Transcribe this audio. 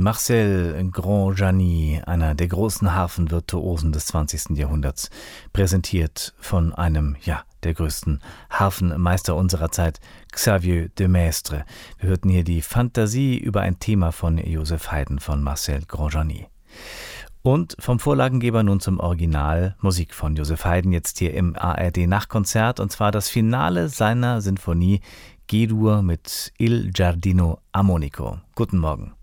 Marcel Granjani, einer der großen Harfenvirtuosen des 20. Jahrhunderts, präsentiert von einem, der größten Harfenmeister unserer Zeit, Xavier de Maistre. Wir hörten hier die Fantasie über ein Thema von Joseph Haydn von Marcel Granjani. Und vom Vorlagengeber nun zum Original, Musik von Joseph Haydn, jetzt hier im ARD-Nachkonzert, und zwar das Finale seiner Sinfonie G-Dur mit Il Giardino Armonico. Guten Morgen.